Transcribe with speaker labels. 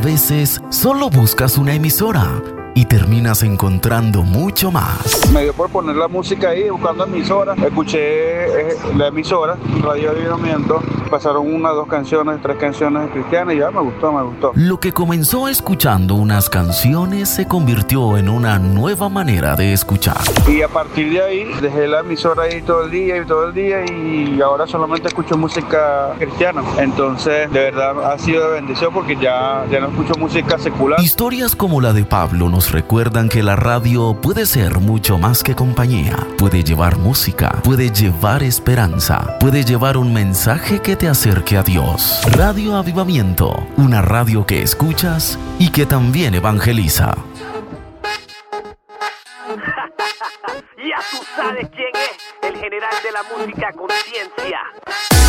Speaker 1: veces solo buscas una emisora y terminas encontrando mucho más.
Speaker 2: Me dio por poner la música ahí, buscando emisoras. Escuché la emisora, Radio Avivamiento. Pasaron 1, 2 canciones, 3 canciones cristianas y ya me gustó.
Speaker 1: Lo que comenzó escuchando unas canciones se convirtió en una nueva manera de escuchar.
Speaker 2: Y a partir de ahí, dejé la emisora ahí todo el día y ahora solamente escucho música cristiana. Entonces, de verdad ha sido de bendición porque ya no escucho música secular.
Speaker 1: Historias como la de Pablo nos recuerdan que la radio puede ser mucho más que compañía. Puede llevar música, puede llevar esperanza, puede llevar un mensaje que te acerque a Dios. Radio Avivamiento, una radio que escuchas y que también evangeliza.
Speaker 3: Ya tú sabes quién es el general de la música Conciencia.